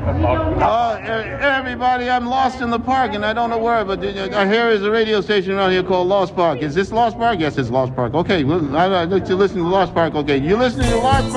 Everybody, I'm lost in the park, and I don't know where, but I hear there's a radio station around here called Lost Park. Is this Lost Park? Yes, it's Lost Park. Okay, well, I'd like to listen to Lost Park. Okay, you listening to Lost Park?